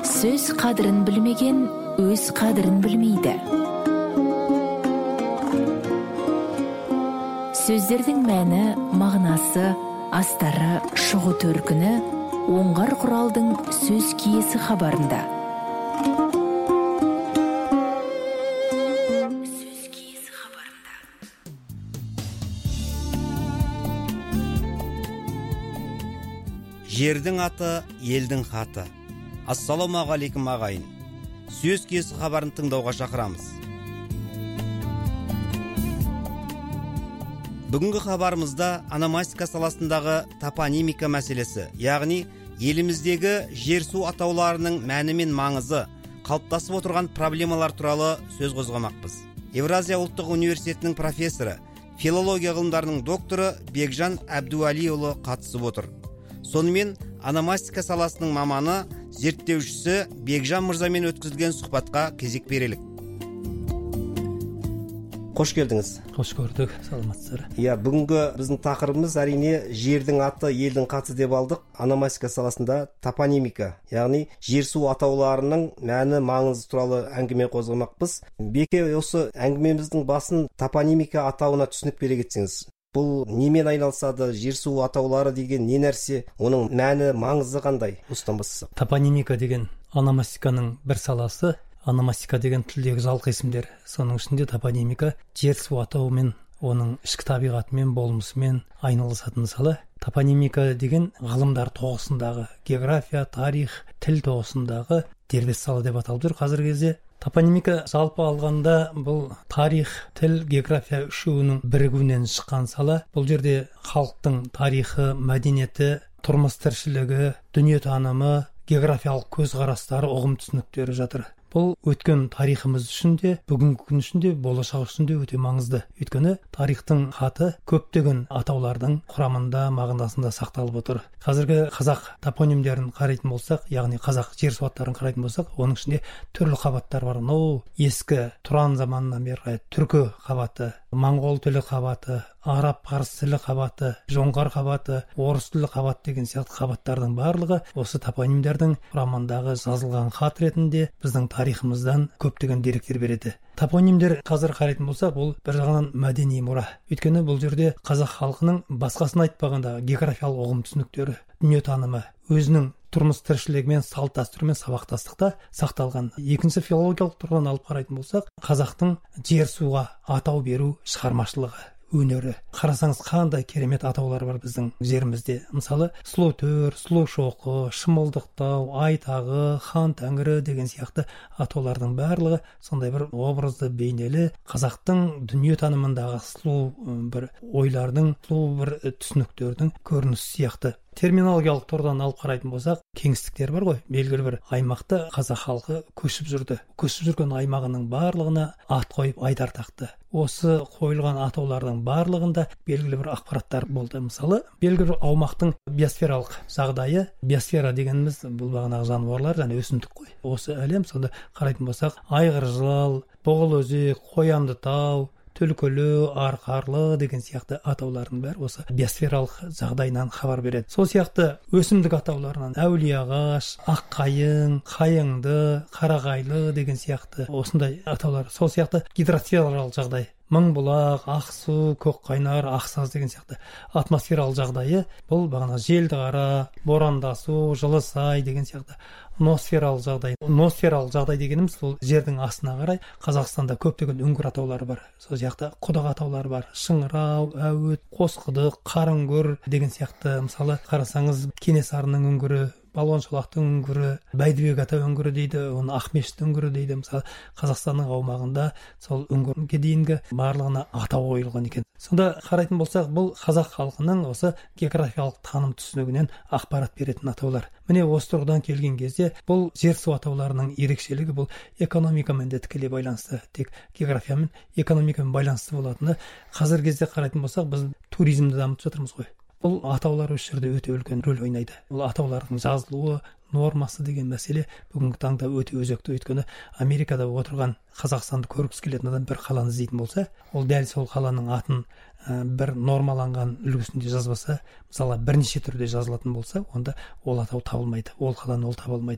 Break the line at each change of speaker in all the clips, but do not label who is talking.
Сөз қадірін білмеген өз қадірін білмейді. Сөздердің мәні, мағынасы, астары, шығу төркіні оңғар құралдың сөз киесі хабарында. Сөз киесі хабарында.
Жердің аты, елдің хаты. Ассалаумағалейкум ағайын. Сөз киесі хабарын тыңдауға шақырамыз. Бүгінгі хабарымызда ономастика саласындағы топонимика мәселесі, яғни еліміздегі жер-су атауларының мәні мен маңызы, қалыптасып отырған проблемалар туралы сөз қозғамақпыз. Евразия ұлттық университетінің профессоры, филология ғылымдарының докторы Бекжан Әбдуәлиұлы қатысып отыр. Сонымен ономастика саласының маманы, зерттеушісі Бекжан мырзамен өткізілген сұхбатқа кезек берелік. Қош келдіңіз.
Қош көрдік, саламатсыздар.
Бүгінгі біздің тақырыбымыз әрине жердің аты, елдің хаты деп алдық. Ономастика саласында топонимика, яғни жер-су атауларының мәні, маңызы туралы әңгіме қозғамақпыз. Беке, осы әңгімеміздің басын топонимика атауына түсініп бере кетсеңіз. Бұл немен айналысады, жер-су атаулары деген не нәрсе, оның мәні, маңызы қандай? Осыдан бастасақ.
Топонимика деген ономастиканың бір саласы. Ономастика деген тілдегі жалқы есімдер. Соның ішінде топонимика жер-су атауымен, оның ішкі табиғатымен, болмысымен айналысатын сала. Топонимика деген ғылымдар тоғысындағы география, тарих, тіл тоғысындағы дербес сала деп аталып жүр қазіргі кезде. Топонимика жалпы алғанда бұл тарих, тіл, география үшеуінің бірігуінен шыққан сала. Бұл жерде халықтың тарихы, мәдениеті, тұрмыс тіршілігі, дүниетанымы, географиялық көзқарастары, ұғым түсініктері жатыр. Бұл өткен тарихымыз үшін де, бүгінгі күн үшін де, болашақ үшін де өте маңызды. Өйткені тарихтың хаты көптеген атаулардың құрамында, мағынасында сақталып отыр. Қазіргі қазақ топонимдерін қарайтын болсақ, яғни қазақ жер-су аттарын қарайтын болсақ, оның ішінде түрлі қабаттар бар. Ескі Тұран заманынан бері түркі қабаты, моңғол тілі қабаты, араб парсы тілі қабаты, жоңғар қабаты, орыс тілі қабат деген сияқты қабаттардың барлығы осы топонимдердің құрамындағы жазылған хат ретінде біздің тарихымыздан көптеген деректер береді. Топонимдер қазір қарайтын болсақ, бұл бір жағынан мәдени мұра. Өйткені бұл жерде қазақ халқының басқасын айтпағанда географиялық ұғым түсініктері, дүниетанымы, өзінің тұрмыс тіршілігімен, салт дәстүрімен сабақтастықта сақталған. Екінші филологиялық тұрғыдан алып қарайтын болсақ, қазақтың жер-суға атау беру шығармашылығы, өнері. Қарасаңыз қандай керемет атаулар бар біздің жерімізде. Мысалы, Сұлутөр, Сұлушоқы, Шымылдықтау, Айтағы, Хан Тәңірі деген сияқты атаулардың барлығы сондай бір образды, бейнелі қазақтың дүниетанымындағы сұлу бір ойлардың, сұлу бір түсініктердің көрінісі сияқты. Терминологиялық тұрғыдан алып қарайтын болсақ, кеңістіктер бар ғой, белгілі бір аймақта қазақ халқы көшіп жүрді. Көшіп жүрген аймағының барлығына ат қойып айдар тақты. Осы қойылған атаулардың барлығында белгілі бір ақпараттар болды. Мысалы, белгілі бір аумақтың биосфералық жағдайы, биосфера дегеніміз бұл бағанағы жануарлар және өсімдік қой. Осы әлем сонда қарайтын болсақ, Айғыржал, Бұғылөзек, Қояндытау, Түлкілі, Арқарлы деген сияқты атаулардың бәрі осы биосфералық жағдайынан хабар береді. Сол сияқты өсімдік атауларынан Әулиеағаш, Аққайың, Қайыңды, Қарағайлы деген сияқты осындай атаулар. Сол сияқты гидросфералық жағдай, Мыңбұлақ, Ақсу, Көкқайнар, Ақсаз деген сияқты атмосфералық жағдайы, бұл бағана Желдіқара, Борандасу, Жылысай деген сияқты ноосфералық жағдай. Ноосфералық жағдай дегеніміз ол жердің астына қарай Қазақстанда көптеген үңгір атаулары бар. Сол сияқты құдық атаулары бар. Шыңырау, Әуіт, Қосқұдық, Қарыңгөр деген сияқты. Мысалы, қарасаңыз Кенесарының үңгірі, Балуан Шолақтың үңгірі, Бәйдібек ата үңгірі дейді, оны Ақмешіт үңгірі дейді. Мысалы, Қазақстанның аумағында сол үңгірге дейінгі барлығына атау қойылған екен. Сонда қарайтын болсақ, бұл қазақ халқының осы географиялық таным түсінігінен ақпарат беретін атаулар. Міне осы тұрғыдан келген кезде бұл жер-су атауларының ерекшелігі бұл экономикамен де тікелей байланысты. Тек географиямен, экономикамен байланысты болатыны. Қазіргі кезде қарайтын болсақ, біз туризмді дамытып жатырмыз ғой. Бұл атаулар осы жерде өте үлкен рөл ойнайды. Бұл атаулардың жазылуы, нормасы деген мәселе бүгінгі таңда өте өзекті. Өйткені Америкада отырған Қазақстанды көргісі келетін адам бір қаланы іздейтін болса, ол дәл сол қаланың атын бір нормаланған үлгісінде жазбаса, мысалы бірнеше түрде жазылатын болса, онда ол атау табылмайды, ол қаланы ол таба алмайды.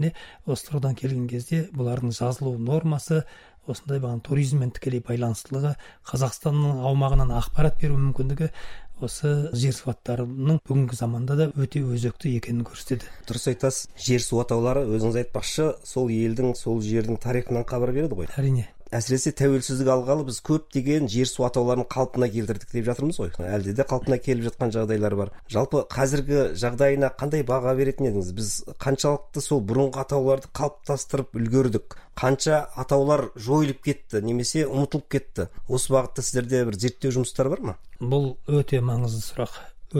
міне осы тұрғыдан келген кезде бұлардың жазылу нормасы, осындай туризммен тікелей байланыстылығы, Қазақстанның аумағынан ақпарат беру мүмкіндігі осы жер су аттарының бүгінгі заманда да өте өзекті екенін көрсетеді.
Дұрыс айтасыз. Жер су атаулары өзіңіз айтпақшы, сол елдің, сол жердің тарихынан хабар береді ғой.
Әрине.
Әсіресе тәуелсіздік алғалы біз көптеген жер су атауларын қалпына келтірдік деп жатырмыз ғой. Әлде де қалпына келіп жатқан жағдайлар бар. Жалпы қазіргі жағдайына қандай баға беретін едіңіз? Біз қаншалықты сол бұрынғы атауларды қалыптастырып үлгердік? Қанша атаулар жойылып кетті, немесе ұмытылып кетті? Осы бағытта сіздерде бір зерттеу жұмыстар бар ма?
Бұл өте маңызды сұрақ.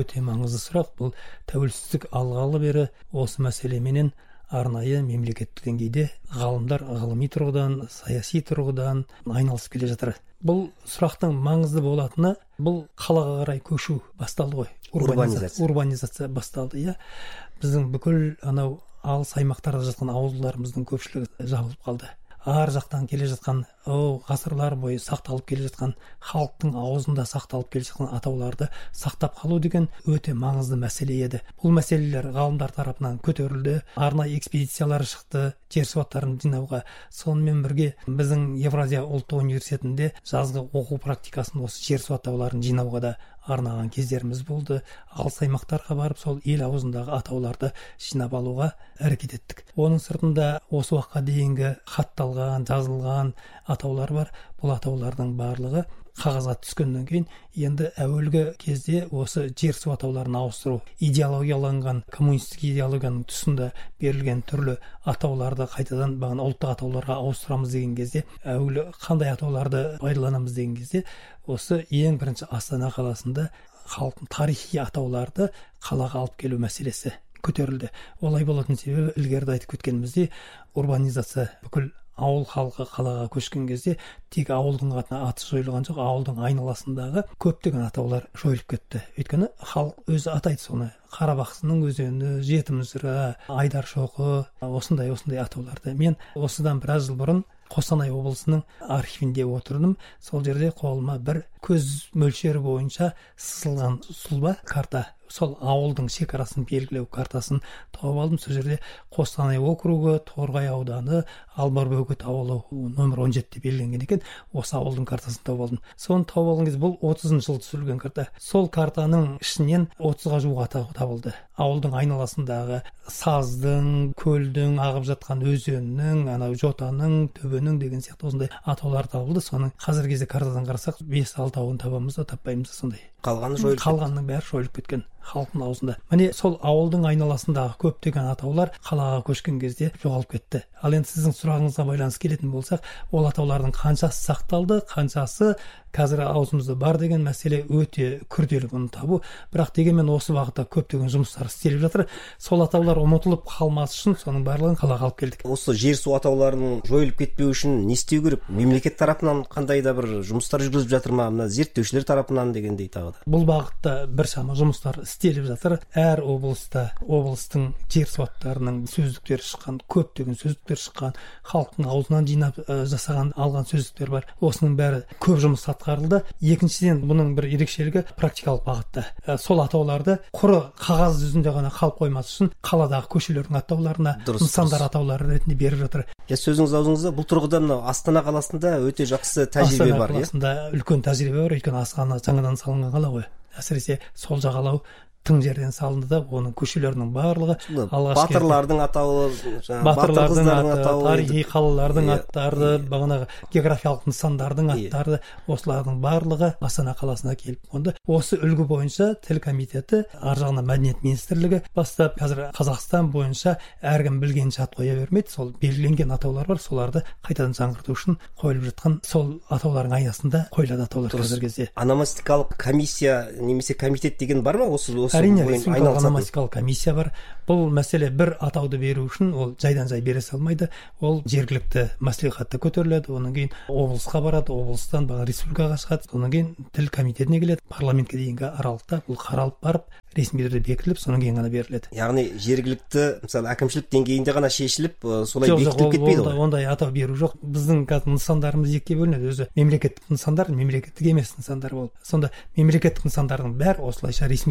Бұл тәуелсіздік алғалы бері осы мәселеменен арнайы мемлекеттік деңгейде ғалымдар ғылыми тұрғыдан, саяси тұрғыдан айналысып келе жатыр. Бұл сұрақтың маңызды болатыны, бұл қалаға қарай көшу басталды ғой. Урбанизация басталды, иә. Біздің бүкіл алыс аймақтарда жатқан ауылдарымыздың көпшілігі жабылып қалды. Ар жақтан келе жатқан, ғасырлар бойы сақталып келе жатқан, халықтың аузында сақталып келе жатқан атауларды сақтап қалу деген өте маңызды мәселе еді. Бұл мәселелер ғалымдар тарапынан көтерілді, арнайы экспедициялар шықты, жер су аттарын жинауға. Сонымен бірге біздің Евразия ұлттық университетінде жазғы оқу практикасын осы жер су атауларын жинауға да арнаған кездеріміз болды. Алыс аймақтарға барып, сол ел аузындағы атауларды жинап алуға әрекет еттік. Оның сыртында осы уақытқа дейінгі хатталған, жазылған атаулар бар. Бұл атаулардың барлығы қағазға түскеннен кейін енді әуелгі кезде осы жер су атауларын ауыстыру, идеологияланған коммунистік идеологияның тұсында берілген түрлі атауларды қайтадан ұлттық атауларға ауыстырамыз деген кезде, әуелі қандай атауларды пайдаланамыз деген кезде, осы ең бірінші Астана қаласында халықтың тарихи атауларды қалаға алып келу мәселесі көтерілді. Олай болатын себебі ілгерде айтып кеткеніміздей, урбанизация бүкіл ауыл халқы қалаға көшкен кезде тек ауылдың аты жойылған жоқ, ауылдың айналасындағы көптеген атаулар жойылып кетті. Өйткені халық өзі атайды соны. Қарабақсының өзені, Жетімжіра, Айдаршоқы, осындай атауларды. Мен осыдан біраз жыл бұрын Қостанай облысының архивінде отырдым. Сол жерде қолыма бір көз мөлшері бойынша сызылған сұлба карта, сол ауылдың шекарасын белгілеу картасын тауып алдым. Сол жерде Қостанай округы, Торғай ауданы, Албарбөгет ауылы номер 17-те белгіленген екен. Осы ауылдың картасын тауып алдым. Соны тауып алған кезде бұл 30 жыл түсірілген карта. Сол картаның ішінен 30-ға жуық атау табылды. Ауылдың айналасындағы саздың, көлдің, ағып жатқан өзеннің, жотаның, төбенің деген сияқты осындай атаулар табылды. Соның қазіргі кезде картадан қарасақ 5-6-ауын табамыз да таппаймыз да сондай. Қалғанның бәрі жойылып кеткен халықтың аузында. Міне сол ауылдың айналасындағы көптеген атаулар қалаға көшкен кезде жоғалып кетті. Ал енді сіздің сұрағыңызға байланысты келетін болсақ, ол атаулардың қаншасы сақталды, қаншасы қазір аузымызда бар деген мәселе өте күрделі бұны табу. Бірақ дегенмен осы бағытта көптеген жұмыстар істеліп жатыр. Сол атаулар ұмытылып қалмас үшін соның барлығын қалаға алып келдік.
Осы жер су атауларының жойылып кетпеу үшін не істеу керек? Мемлекет тарапынан қандай да бір жұмыстар жүргізіліп жатыр ма? Мына зерттеушілер тарапынан дегендей тағы да.
Бұл бағытта біршама жұмыстар істеліп жатыр. Әр облыстың жер су аттарының сөздіктері шыққан, көптеген сөздіктер шыққан, халықтың аузынан жинап алған сөздіктер бар. Осының бәрі көп жұмыс атқарылды. Екіншіден, бұның бір ерекшелігі практикалық бағытта. Сол атауларды құры қағаз жүзінде ғана қалып қоймас үшін қаладағы көшелердің атауларына, нысандар атаулары ретінде беріп жатыр.
Сөзіңіз аузыңызда, бұл тұрғыда Астана қаласында өте жақсы тәжірибе бар.
Астана қаласында үлкен тәжірибе бар, өйткені Астана жаңадан салынған қала ғой. Әсіресе сол жағалау тың жерден салынды да, оның көшелерінің барлығы
батырлардың атауы,
батырлардың атауы, тарихи қалалардың аттары, бағанағы географиялық нысандардың аттары, осылардың барлығы Астана қаласына келіп қонды. Осы үлгі бойынша тіл комитеті, ар жағынан мәдениет министрлігі бастап, қазір Қазақстан бойынша әркім білгенше ат қоя бермейді. Сол белгіленген атаулар бар, соларды қайтадан жаңғырту үшін қойылып жатқан сол атаулардың аясында қойылады атаулар қазіргі кезде.
Ономастикалық комиссия немесе комитет деген бар ма?
Әрине, республикалық ономастикалық комиссия бар. Бұл мәселе бір атауды беру үшін ол жайдан жай бере салмайды. Ол жергілікті мәслихатта көтеріледі, онан кейін облысқа барады, облыстан республикаға шығады, онан кейін тіл комитетіне келеді, парламентке дейінгі аралықта бұл қаралып барып, ресми түрде бекітіліп, содан кейін ғана беріледі.
Яғни жергілікті, мысалы, әкімшілік деңгейінде ғана шешіліп, солай бекітіліп кетпейді ғой.
Ондай атау беру жоқ. Біздің нысандарымыз екіге бөлінеді. Өзі мемлекеттік нысандар, мемлекеттік емес нысандар болып. Сонда мемлекеттік нысандардың бәрі осылайша ресми түрде шешіледі.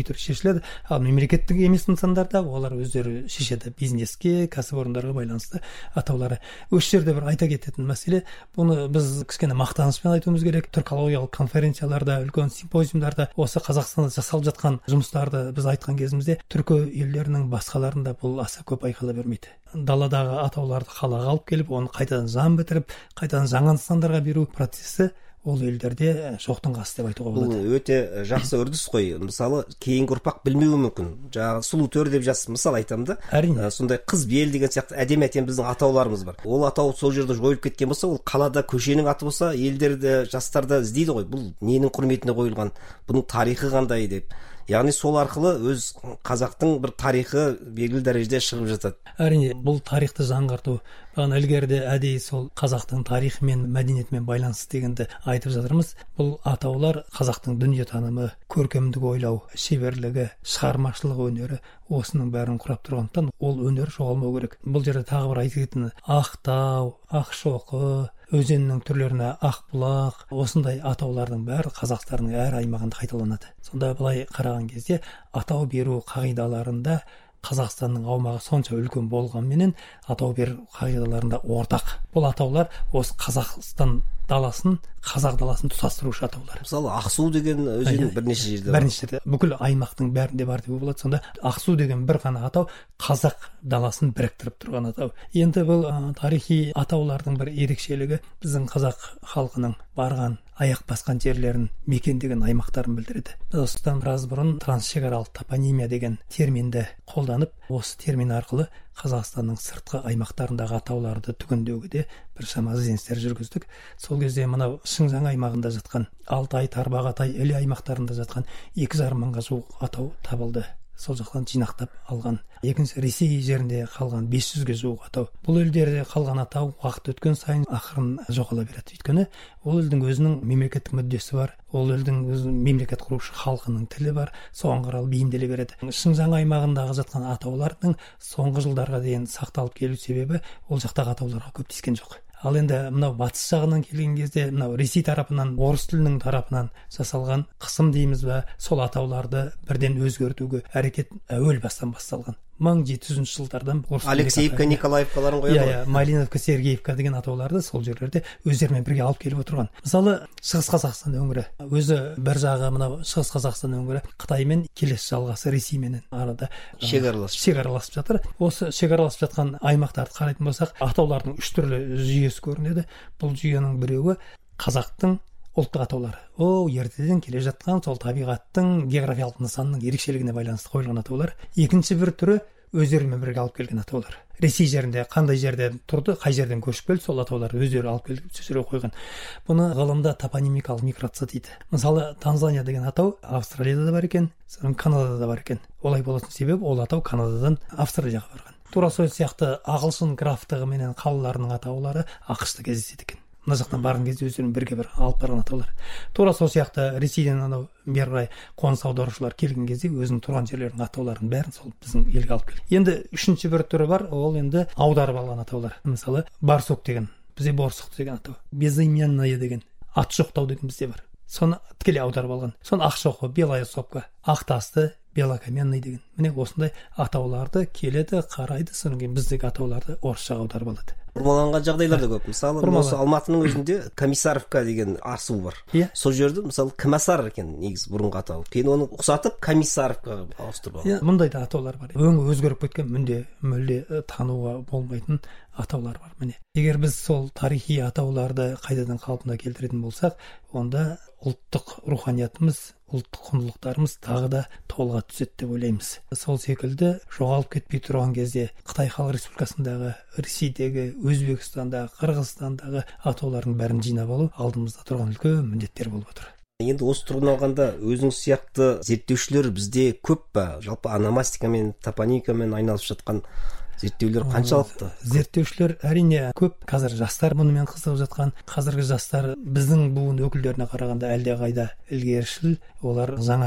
шешеді. Ал мемлекеттік емес нысандарда олар өздері шешеді. Бизнеске, кәсіпорындарға байланысты атаулары. Осы жерде бір айта кететін мәселе, бұны біз кішкене мақтанышпен айтуымыз керек. Түркологиялық конференцияларда, үлкен симпозиумдарда осы Қазақстанда жасалып жатқан жұмыстарды біз айтқан кезімізде түркі елдерінің басқаларында бұл аса көп байқала бермейді. Даладағы атауларды қалаға алып келіп, оны қайтадан жан бітіріп, қайтадан жаңа нысандарға беру процесі ол елдерде жоқтың қасы деп айтуға болады.
Бұл өте жақсы үрдіс қой. Мысалы, кейінгі ұрпақ білмеуі мүмкін. Жаңағы сұлу төр деп жазсын, мысалы айтамын да.
Әрине.
Сондай қыз бел деген сияқты әдемі біздің атауларымыз бар. Ол атау сол жерде жойылып кеткен болса, ол қалада көшенің аты болса, елдерде, жастарда іздейді ғой. Бұл ненің құрметіне қойылған, бұның тарихы қандай деп. Яғни сол арқылы өз қазақтың бір тарихы белгілі дәрежеде шығып жатады.
Әрине, бұл тарихты жаңғырту. Бағана ілгеріде әдейі сол қазақтың тарихы мен мәдениетімен байланысты дегенді айтып жатырмыз. Бұл атаулар қазақтың дүниетанымы, көркемдік ойлау, шеберлігі, шығармашылық өнері осының бәрін құрап тұрғандықтан ол өнер жоғалмау керек. Бұл жерде тағы бір айта кететіні Ақтау, Ақшоқы, өзеннің түрлеріне Ақбұлақ, осындай атаулардың бәрі қазақтардың әр аймағында қайталанады. Сонда былай қараған кезде атау беру қағидаларында Қазақстанның аумағы сонша үлкен болғанменен атау беру қағидаларында ортақ. Бұл атаулар осы Қазақстан даласын, қазақ даласын тұтастырушы атаулар.
Мысалы, Ақсу деген өзен бірнеше жерде бар.
Бірнеше жерде, бүкіл аймақтың бәрінде бар деп болады. Сонда Ақсу деген бір ғана атау қазақ даласын біріктіріп тұрған атау. Енді бұл тарихи атаулардың бір ерекшелігі біздің қазақ халқының барған, аяқ басқан жерлерін мекендеген аймақтарын білдіреді. Осыдан біраз бұрын трансшекаралық топонимия деген терминді қолданып, осы термин арқылы Қазақстанның сыртқы аймақтарындағы атауларды түгендеуге де біршама ізденістер жүргіздік. Сол кезде мынау Шыңжаң аймағында жатқан Алтай, Тарбағатай, Іле аймақтарында жатқан 2,5 мыңға жуық атау табылды. Сол жақтан жинақтап алған. Екінші Ресей жерінде қалған 500-ге жуық атау. Бұл елдерде қалған атау уақыт өткен сайын ақырын жоғала береді. Өйткені ол елдің өзінің мемлекеттік мүддесі бар. Ол елдің өзінің мемлекет құрушы халқының тілі бар. Соған қарай бейімделе береді. Шыңжаң аймағындағы жатқан атаулардың соңғы жылдарға дейін сақталып келу себебі ол жақтағы атауларға көп тиіскен жоқ. Ал енді мынау батыс жағынан келген кезде, мынау Ресей тарапынан, орыс тілінің тарапынан жасалған қысым дейміз бе, сол атауларды бірден өзгертуге әрекет әуел бастан басталған. 1700 жылдардан
Алексеевка, Николаевкаларын қойады.
Малиновка, Сергеевка деген атауларды сол жерлерде өздерімен бірге алып келіп отырған. Мысалы, Шығыс Қазақстан өңірі, өзі бір жағы мынау Шығыс Қазақстан өңірі Қытаймен келесі жалғасы Ресейменен арада шекараласып жатыр. Осы шекараласып жатқан аймақтарды қарайтын болсақ, атаулардың 3 түрлі жүйесі көрінеді. Бұл жүйенің біреуі қазақтың ұлттық атаулары. Ертеден келе жатқан сол табиғаттың географиялық нысанның ерекшелігіне байланысты қойылған атаулар. Екінші бір түрі өздерімен бірге алып келген атаулар. Ресей жерінде қандай жерде тұрды, қай жерден көшіп келді, сол атаулар өздері алып келіп сөзіре қойған. Бұны ғылымда топонимикалық миграция дейді. Мысалы, Танзания деген атау Австралияда да бар екен, Канадада да бар екен. Олай болатын себебі ол атау Канададан Австралияға барған. Тура сол сияқты ағылшын графтығы менен қалаларының атаулары ақш-та кездеседі екен. Мына жақтан барған кезде өздерін бірге бір алып барған атаулар. Тура сол сияқты Ресейден анау бері қарай қоныс аударушылар келген кезде өзінің тұрған жерлерінің атауларын бәрін сол біздің елге алып келді. Енді үшінші бір түрі бар, ол енді аударып алған атаулар. Мысалы, Барсук деген, бізде Борсук деген атау, Безыменное деген, Атшоқтау деген бізде бар. Соны тікелей аударып алған. Соны Ақшоқы, Белая Сопка, Ақтасты, Белокаменный деген. Міне осындай атауларды келеді, қарайды, содан кейін біздегі атауларды орысшаға аударып алады.
Бұрмаланған жағдайлар да көп. Мысалы, осы Алматының өзінде Комиссаровка деген асу бар. Сол жерде мысалы Кімасар екен негізі бұрынғы атау. Кейін оны ұқсатып Комиссаровкаға ауыстырып алған.
Мұндай да атаулар бар. Өңі өзгеріп кеткен, мүлде тануға болмайтын атаулар бар. Міне, егер біз сол тарихи атауларды қайтадан қалпына келтіретін болсақ, онда ұлттық руханиятымыз, ұлттық құндылықтарымыз тағы да толыға түседі деп ойлаймыз. Сол секілді жоғалып кетпей тұрған кезде Қытай Халық Республикасындағы, Ресейдегі, Өзбекстандағы, Қырғызстандағы атаулардың бәрін жинап алу алдымызда тұрған үлкен міндеттер болып отыр.
Енді осы тұрғыдан алғанда өзің сияқты зерттеушілер бізде көп па? Жалпы ономастикамен, топонимикамен айналысып жатқан зерттеулер қаншалықты?
Зерттеушілер әрине көп. Қазір жастар мұнымен қызығып жатқан. Қазіргі жастар біздің буын өкілдеріне қарағанда әлдеқайда ілгерішіл. Олар жаңа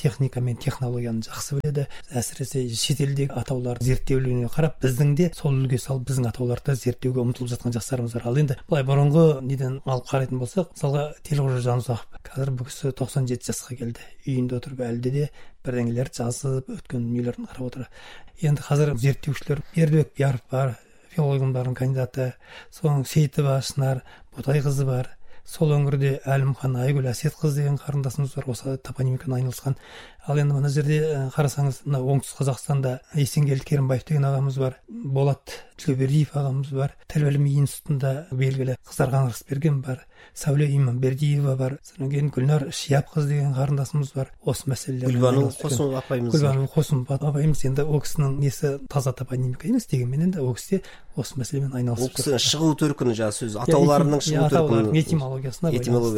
техника мен технологияны жақсы біледі. Әсіресе шетелдегі атаулар зерттеулеріне қарап, біздің де сол үлге салып біздің атауларды зерттеуге ұмтылып жатқан жастарымыз бар. Ал енді былай бұрынғы неден алып қарайтын болсақ, мысалға Телғожа Жанұзақов қазір бұл кісі 97 жасқа келді. Үйінде отырып әлде де бірдеңелерді жазып өткен дүниелерін қарап отыр. Енді қазір зерттеушілер Бердібек Бияров бар, филология ғылымдарының кандидаты, соның Сейітова Шынар Ботайқызы бар. Сол өңірде Әлімхан Айгүл Әсетқызы деген қарындасымыз бар, осы топонимикамен айналысқан. Ал енді мына жерде қарасаңыз, мына оңтүстік Қазақстанда Есенгелді Керімбаев деген ағамыз бар, Болат Тілеубердиев ағамыз бар, тіл білімі институтында белгілі Қыздархан Рысберген бар, Сәуле Иманбердиева бар, содан кейін Гүлнар Шияпқызы деген қарындасымыз бар. Осы мәселелермен
Гүлбану Қосым апайымыз.
Гүлбану Қосым апайымыз енді ол кісінің несі таза топонимика емес, дегенмен енді ол кісі осы мәселемен айналысып
жүр. Ол кісі шығу төркіні жаңа сөз, атауларының шығу төркіні,
этимологиясына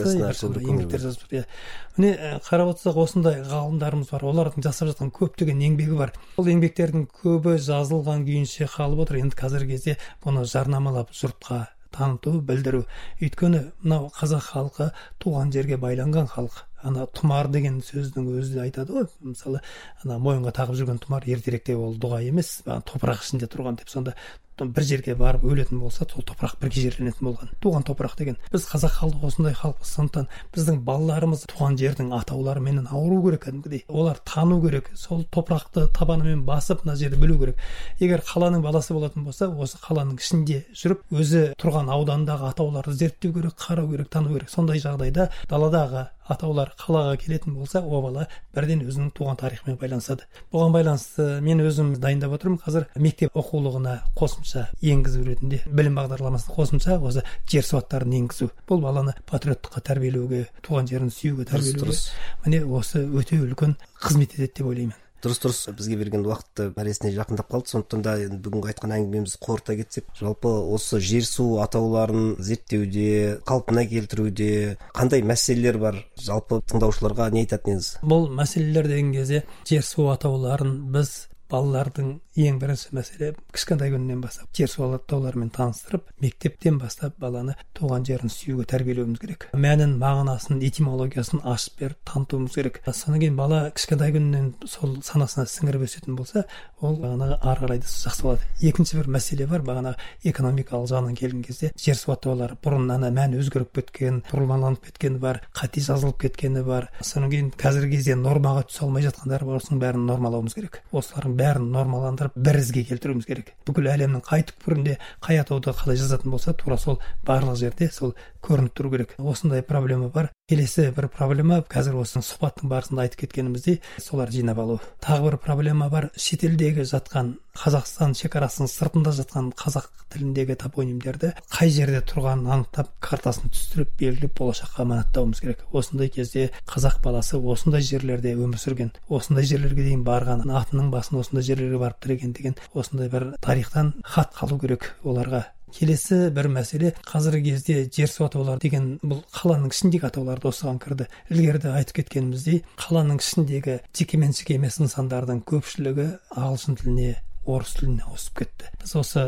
еңбектер жазып жүр. Міне қарап отырсақ, осындай ғалымдарымыз бар, олардың жасап жатқан көптеген еңбегі бар. Ол еңбектердің көбі жазылған күйінше қалып отыр. Енді қазіргі кезде бұны жарнамалап жұртқа таныту, білдіру. Өйткені мынау қазақ халқы туған жерге байланған халық. Ана тұмар деген сөздің өзі айтады ғой, мысалы, ана мойынға тағып жүрген тұмар ертеректе ол дұға емес, топырақ ішінде тұрған деп. Сонда бір жерге барып өлетін болса, сол топырақ бірге жерленетін болған. Туған топырақ деген. Біз қазақ халқы осындай халықпыз. Сондықтан біздің балаларымыз туған жердің атауларымен ауыру керек кәдімгідей. Олар тану керек. Сол топырақты табанымен басып, мына жерді білу керек. Егер қаланың баласы болатын болса, осы қаланың ішінде жүріп, өзі тұрған аудандағы атауларды зерттеу керек, қарау керек, тану керек. Сондай жағдайда даладағы атаулар қалаға келетін болса, о бала бірден өзінің туған тарихымен байланысады. Бұған байланысты мен өзім дайындап отырмын. Қазір мектеп оқулығына қосымша енгізу ретінде білім бағдарламасына қосымша осы жер суаттарын енгізу. Бұл баланы патриоттыққа тәрбиелеуге, туған жерін сүюге тәрбиелеуге, міне осы өте үлкен қызмет етеді деп ойлаймын.
Дұрыс, бізге берген уақытты мәресіне жақындап қалды. Сондықтан да бүгінгі айтқан әңгімемізді қорыта кетсек, жалпы осы жер су атауларын зерттеуде, қалпына келтіруде қандай мәселелер бар? Жалпы тыңдаушыларға не айтатын едіңіз?
Бұл мәселелер деген кезде жер су атауларын біз балалардың ең бірінші мәселе кішкентай күнінен бастап жер су атауларымен таныстырып, мектептен бастап баланы туған жерін сүюге тәрбиелеуіміз керек. Мәнін, мағынасын, этимологиясын ашып беріп танытуымыз керек. Содан кейін бала кішкентай күнінен сол санасына сіңіріп өсетін болса, ол бағанағы ары қарай да жақсы болады. Екінші бір мәселе бар, бағанағы экономикалық жағынан келген кезде жер су атаулары бұрын мән өзгеріп кеткен, бұрмаланып кеткені бар, қате жазылып кеткені бар. Содан кейін қазіргі кезде нормаға түсе алмай жатқандары бар, осының бәрін нормалауымыз керек. Осылардың бәрін нормаландырып бір ізге келтіруіміз керек. Бүкіл әлемнің қай түкпірінде қай атауды қалай жазатын болса, тура сол барлық жерде сол көрініп тұру керек. Осындай проблема бар. Келесі бір проблема, қазір осы сұхбаттың барысында айтып кеткеніміздей, солар жинап алу. Тағы бір проблема бар. Шетелдегі жатқан, Қазақстан шекарасының сыртында жатқан қазақ тіліндегі топонимдерді қай жерде тұрғанын анықтап, картасын түстіріп, белгілеп болашаққа аманаттауымыз керек. Осындай кезде қазақ баласы осындай жерлерде өмір сүрген, осындай жерлерге дейін барған, атының басын осындай жерлерге барып тіреген деген осындай бір тарихтан хат қалу керек оларға. Келесі бір мәселе, қазіргі кезде жер су атаулары деген бұл қаланың ішіндегі атауларды осыған кірді. Ілгеріде айтып кеткеніміздей, қаланың ішіндегі жекеменшік емес нысандардың көпшілігі ағылшын тіліне, орыс тіліне ауысып кетті. Біз осы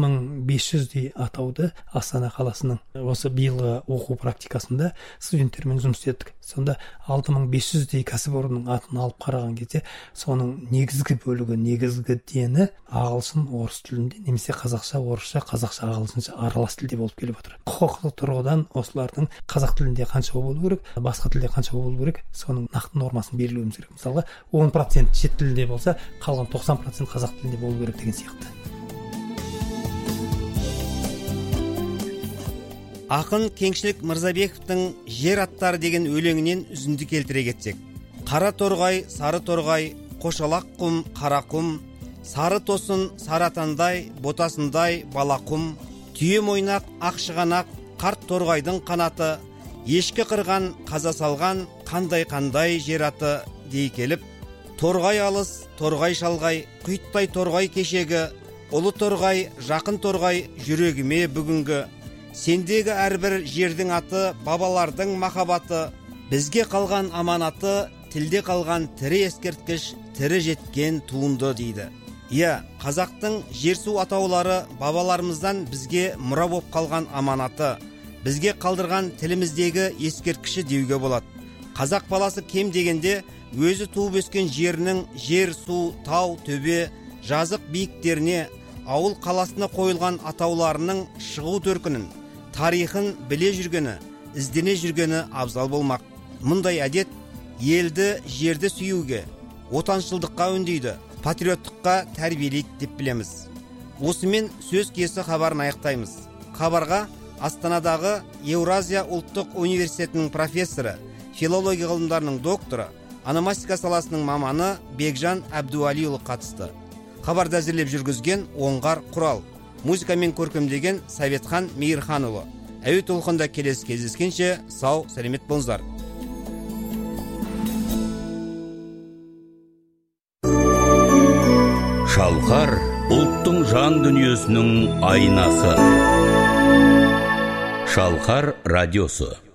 6500-дей атауды Астана қаласының осы биылғы оқу практикасында студенттермен жұмыс істедік. Сонда 6500-дей кәсіпорынның атын алып қараған кезде, соның негізгі бөлігі, негізгі дені ағылшын, орыс тілінде, немесе қазақша, орысша, қазақша, ағылшынша аралас тілде болып келіп отыр. Құқықтық тұрғыдан осылардың қазақ тілінде қанша болу керек, басқа тілде қанша болу керек, соның нақты нормасын белгілеуіміз керек. Мысалға 10% шет тілінде болса, қалған 90% қазақ тілінде болу керек деген сияқты.
Ақын Кеңшілік Мырзабековтың жер аттары деген өлеңінен үзінді келтіре кетсек. Қара торғай, сары торғай, қошалақ құм, қара құм, сары тосын, саратандай, ботасындай бала құм, түйе мойнақ, ақшығанақ, қарт торғайдың қанаты, ешкі қырған, қаза салған, қандай жер аты дей келіп, торғай алыс, торғай шалғай, құйттай торғай кешегі, ұлы торғай, жақын торғай, жүрегіме бүгінгі, сендегі әрбір жердің аты, бабалардың махаббаты, бізге қалған аманаты, тілде қалған тірі ескерткіш, тірі жеткен туынды дейді. Иә, қазақтың жер су атаулары бабаларымыздан бізге мұра боп қалған аманаты, бізге қалдырған тіліміздегі ескерткіші деуге болады. қазақ баласы кем дегенде өзі туып өскен жерінің жер, су, тау, төбе, жазық биіктеріне, ауыл қаласына қойылған атауларының шығу төркінін, тарихын біле жүргені, іздене жүргені абзал болмақ. Мұндай әдет елді, жерді сүюге, отаншылдыққа үндейді, патриоттыққа тәрбиелейді деп білеміз. Осымен сөз кесі хабарын аяқтаймыз. Хабарға Астанадағы Еуразия ұлттық университетінің профессоры, филология ғылымдарының докторы, ономастика саласының маманы Бекжан Әбдуалиұлы қатысты. Хабарды әзірлеп жүргізген Оңғар Құрал, музыкамен көркемдеген Советхан Мейірханұлы. Әуе толқында келесі кездескенше сау, сәлемет болыңыздар.
Шалқар ұлттың жан дүниесінің айнасы. Шалқар радиосы.